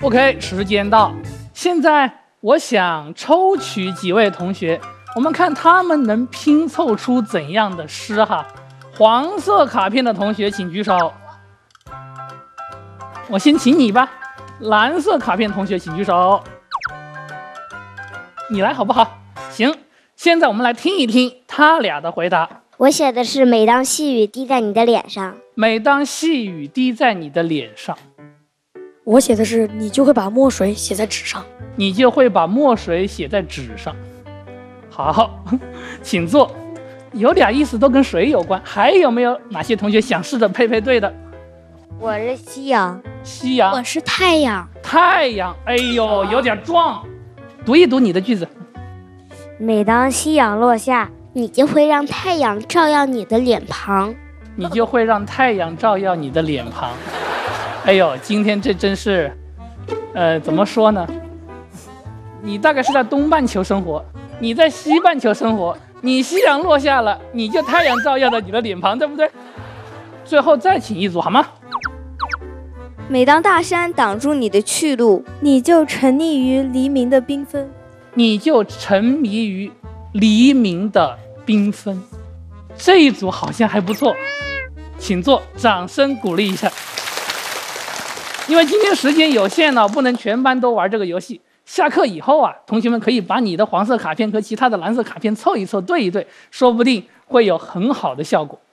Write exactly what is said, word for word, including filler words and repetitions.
OK， 时间到，现在我想抽取几位同学，我们看他们能拼凑出怎样的诗哈。黄色卡片的同学请举手，我先请你吧。蓝色卡片同学请举手，你来好不好？行，现在我们来听一听他俩的回答。 我写的是每当细雨滴在你的脸上。 每当细雨滴在你的脸上。 我写的是你就会把墨水写在纸上。 你就会把墨水写在纸上。好，请坐。有俩意思都跟水有关，还有没有哪些同学想试着配配对的？ 我是夕阳。 夕阳。 我是太阳。 太阳，哎呦，有点壮。读一读你的句子。 每当夕阳落下，你就会让太阳照耀你的脸庞。 你就会让太阳照耀你的脸庞。哎呦，今天这真是，呃，怎么说呢？你大概是在东半球生活，你在西半球生活，你夕阳落下了，你就太阳照耀了你的脸庞，对不对？最后再请一组好吗？ 每当大山挡住你的去路， 你就沉溺于黎明的缤纷。 你就沉迷于黎明的缤纷。这一组好像还不错，请坐，掌声鼓励一下。因为今天时间有限呢，不能全班都玩这个游戏。下课以后啊，同学们可以把你的黄色卡片和其他的蓝色卡片凑一凑，对一对，说不定会有很好的效果。